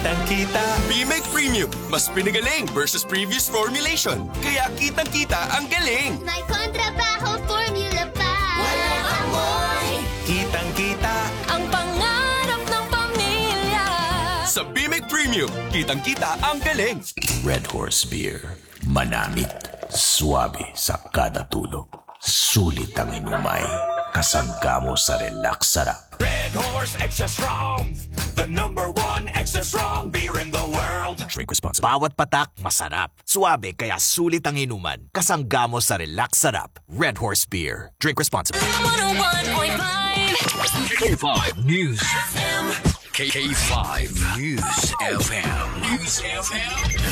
Kitang-kita. Bimig Premium, mas pinagaling versus previous formulation. Kaya kitang-kita ang galing. May kontrabaho formula pa. Walang amoy. Kitang-kita. Ang pangarap ng pamilya. Sa Bimig Premium, kitang-kita ang galing. Red Horse Beer. Manamit. Suwabe sa kada tulog. Sulit ang inumay. Kasangga mo sa relax sarap. Red Horse Extra Strong, the #1 extra strong beer in the world. Drink responsibly. Bawat patak, masarap. Suwabe, kaya sulit ang inuman. Kasangga mo sa relax sarap. Red Horse Beer. Drink responsibly. 101.5 K5 News FM. K5 News FM. News FM.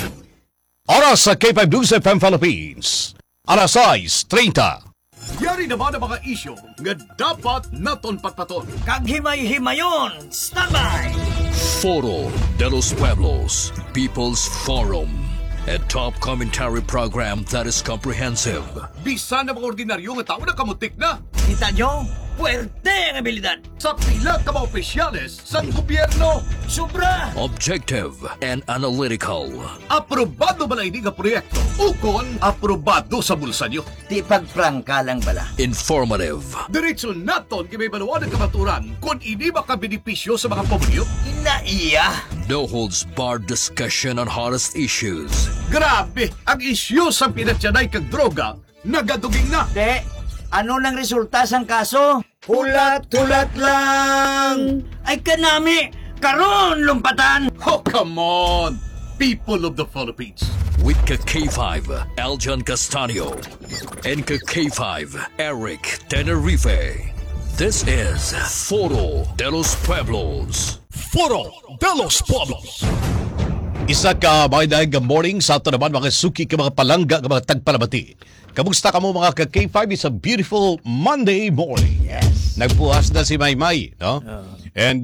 Oras sa K5 News FM Philippines. Alas 6:30. Yari naman ang mga isyo nga dapat naton patpaton. Kag himay-himayon, standby! Foro de los Pueblos, People's Forum, a top commentary program that is comprehensive. Bisan na mga ordinaryo nga tao na kamutik na. Kita nyo? Puerte ang abilidad. Sa pila ka mga opisyales sa gobyerno. Sobra! Objective and analytical. Aprobado ba na ini nga proyekto? Ukon, aprobado sa bulsa nyo. Di pagprangka lang bala. Informative. Diretso naton kay may baluan ng kamaturan kung ini makabenepisyo sa mga pamilyo. Inaiya! No holds barred discussion on hottest issues. Grabe! Ang isyu sa pinatyanay kag droga, nagaduging na. Te, ano nang resulta sang kaso? Hulat-hulat lang! Ay kanami! Karon lumpatan! Oh, come on! People of the Philippines. With K5, Aljon Castanio. And K5, Eric Tenerife. This is Foro de los Pueblos. Foro de los Pueblos. Isa ka mga good morning sa ato naman mga suki ka mga palangga ka mga tagpalabati. Kamusta ka mo mga ka-K5? It's a beautiful Monday morning. Yes. Nagpuhas na si Maymay, no? And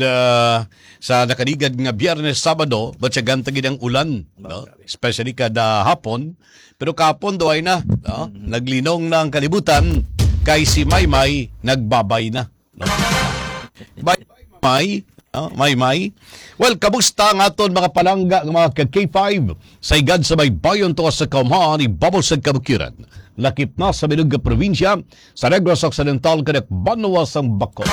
sa nakanigad nga Biyernes, Sabado, batsagan tagid ang ulan, no? Especially kada hapon. Pero kahapon do ay na, no? Naglinong na ang kalibutan kay si Maymay nagbabay na. No? Bye, May. Maymay. Well, kamusta nga aton mga palangga ng mga ka-K5 sa igad sa may bayon to sa Kaumahan ni Babos sa Kabukiran. Lakip na sa Minugga Provinsya sa Negros Occidental kanak Banuas ang Bako.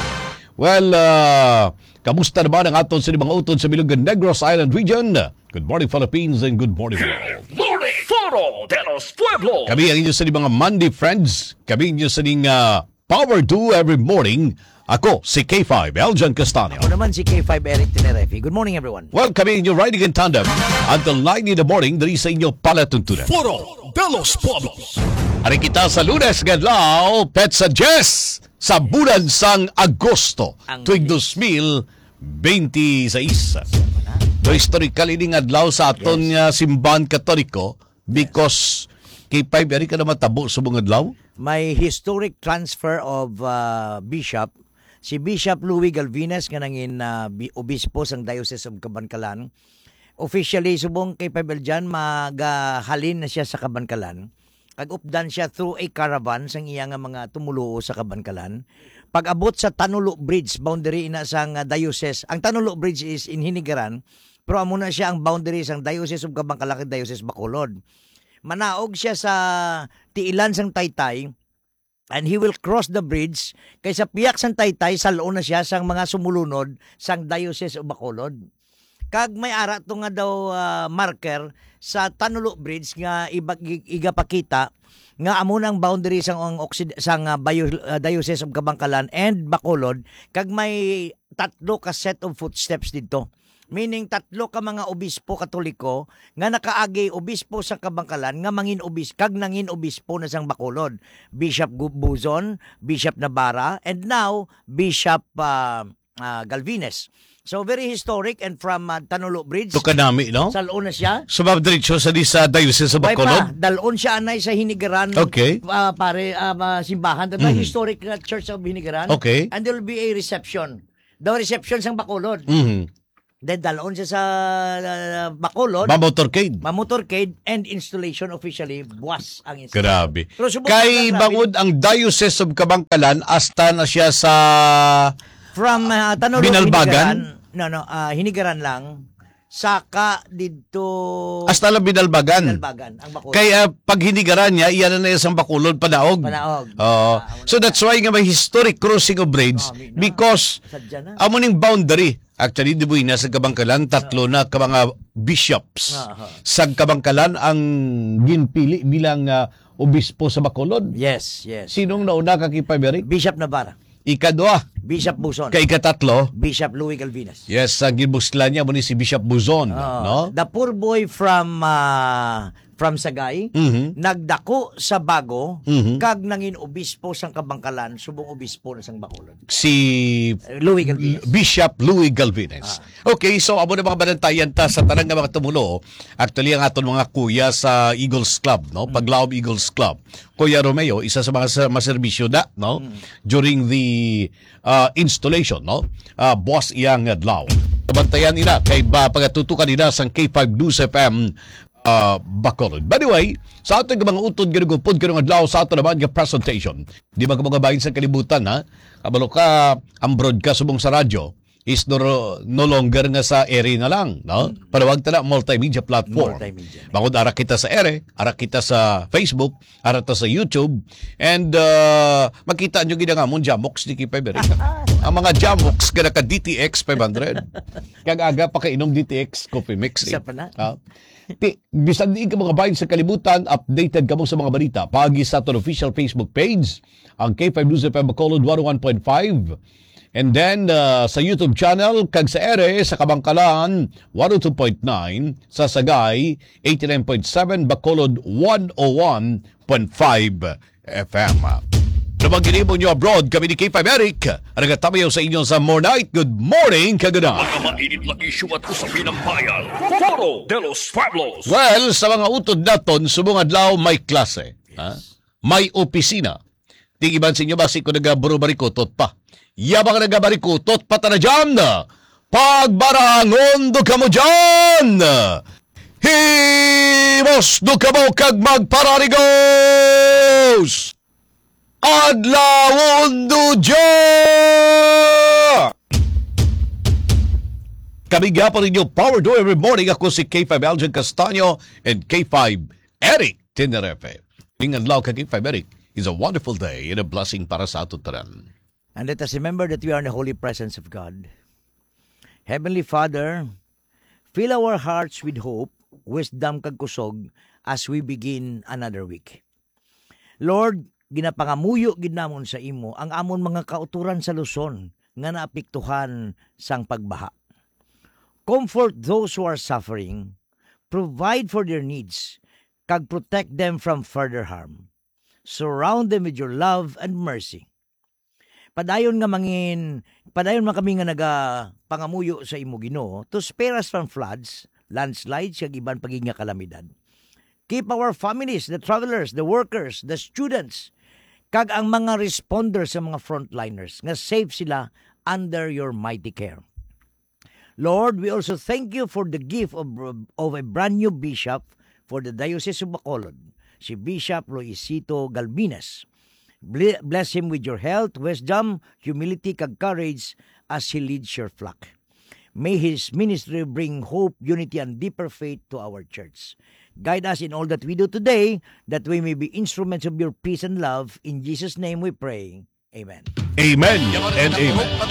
Well, kamusta naman ang aton sa mga utod sa Minugga Negros Island Region? Good morning Philippines and good morning world. Morning Foro de los Pueblos. Kami ang inyo sa mga Monday friends. Kami inyo sa Power 2 every morning. Ako, si K5, Aljon Castanio. Ako naman si K5 Eric Tenerife. Good morning everyone. Well, kami inyo riding in tandem until 9 in the morning dari sa inyo palatuntunan. Foro de los Pueblos. Ari kita sa Lunes Gadlaw, Petsa Jess, sa bulan sang Agosto, tuwing 2026. So, historical ini adlaw sa aton simbahan katoliko because K5, ari ka na matabo sa mga adlaw? May historic transfer of bishop. Si Bishop Louis Galvines nga nangin obispo sang Diocese of Cabancalan. Officially subong kay Pabel dyan magahalin na siya sa Cabancalan. Kag-updan siya through a caravan sang iya nga mga tumuluo sa Cabancalan. Pag-abot sa Tanulo Bridge, boundary ina sang diocese. Ang Tanulo Bridge is in Hinigaran, pero amo na siya ang boundary sang Diocese of Cabancalan kag Diocese Bacolod. Manaog siya sa tiilan sang Taytay, and he will cross the bridge kaysa piyak sang Taytay salon na siya sang mga sumulunod sang Diocese of Bacolod. Kag may ara to nga daw marker sa Tanulo Bridge nga igapakita nga amo nang boundary sang Diocese of Cabancalan and Bacolod, kag may tatlo ka set of footsteps dito. Meaning tatlo ka mga obispo katoliko nga nakaagi obispo sa Cabancalan nga nangin obispo na sang Bacolod. Bishop Buzon, Bishop Navarra, and now Bishop Galvines. So very historic, and from Tanulo Bridge. Ito kanami, no? Salon na siya. Sa diretso sa Diocese sa Bacolod? Dalon siya anay sa Hinigaran. Okay. Simbahan. The historic church of Hinigaran. Okay. And there will be a reception. The reception sang Bacolod. Then dalon siya sa Bacolod. Mamotorcade and installation officially buwas ang installation. Grabe. Kay bangod ang Diocese of Cabancalan hasta na siya sa from Tanulo Binalbagan. Hinigaran lang saka dito Hasta lang binalbagan. Dalbagan ang Bacolod. Kaya pag hinigaran niya, iyan na isang Bacolod, panaog. Panaog. Oo. So that's why nga may historic crossing of bridge because Sadya na. amo ning boundary. Actually, di buhay na sa Kabangkalan, tatlo na ka mga bishops. Sa Kabangkalan ang ginpili bilang obispo sa Bacolod. Yes. Sinong nauna ka kay Paberic? Bishop Navarra, Ikadua. Bishop Buson, Kay ikatatlo, Bishop Louis Galvinas. yes, sa gibuslan niya mo ni si Bishop Buzon. No? The poor boy from Sagay, nagdako sa Bago, kag nangin obispo sang Kabangkalan, subong obispo na sang Bacolod. Si Louis Galvinas. Bishop Louis Galvines. Okay, so amo na mga banantayan ta sa tanang nga mga tumulo. Actually, ang aton mga kuya sa Eagles Club, no? Paglaom Eagles Club. Kuya Romeo, isa sa mga maserbisyo na, no? During the installation, no? Boss iyang adlaw. Tabantayan nila kay pagatutukan nila sang K5 News FM Bacolod. By the way, sa ating mga utod ginugupod ka ng adlaw sa ato naman yung presentation. Di ba ka mga bahin sa kalibutan, ha? Kabalo ka, ang broadcast subong sa radyo is no longer nga sa ere na lang, no? Panawag ta na multimedia platform. Multimedia. Bangod ara kita sa ere, ara kita sa Facebook, ara ta sa YouTube, and makita nyo ginangamon Jamox ni Kipay Berika. Ang mga Jamox ka naka DTX 500. Kag aga pa kainom DTX coffee mix. Isa pa na. Bisan din ka mga bayan sa kalibutan, updated ka mo sa mga balita. Pagi sa aton official Facebook page, ang K5 News FM Bacolod 101.5. And then, sa YouTube channel, kag sa ere, sa Kabangkalan, 102.9, sa Sagay, 89.7, Bacolod, 101.5 FM. Namang ginibon nyo abroad, kami ni K5 Eric. Ang nagtamayaw sa inyo sa More Night. Good morning, kagana. Mainit lang issue at usapin ng bayan. Foro de los Pueblos. Well, sa mga utod naton, subong adlaw may klase. Ha? May opisina. Tingiban sa inyo ba, ko nagaburubarikutot pa. Yabang nagabarikutot pa na dyan. Pagbarangon do ka mo dyan. Himos do ka mo kag magpararigos. Adlawon do dyan. Kami gapon ninyo Power Do every morning. Ako si K5 Aljan Castaño and K5 Eric Tenerefe. Ingan law ka K5 Eric is a wonderful day and a blessing para sa ato tanan. And let us remember that we are in the holy presence of God. Heavenly Father, fill our hearts with hope, wisdom kag kusog as we begin another week. Lord, ginapangamuyo gid namon sa imo ang amon mga kauturan sa Luzon nga naapektuhan sang pagbaha. Comfort those who are suffering, provide for their needs, kag protect them from further harm. Surround them with your love and mercy. Padayon man kami nga pangamuyo sa imo Ginoo to spare us from floods, landslides, kag iban paging nga kalamidad. Keep our families, the travelers, the workers, the students, kag ang mga responders sa mga frontliners nga safe sila under your mighty care. Lord, we also thank you for the gift of a brand new bishop for the Diocese of Bacolod, si Bishop Luisito Galvinas. Bless him with your health, wisdom, humility, kag courage as he leads your flock. May his ministry bring hope, unity, and deeper faith to our church. Guide us in all that we do today, that we may be instruments of your peace and love. In Jesus' name we pray. Amen. Amen and amen.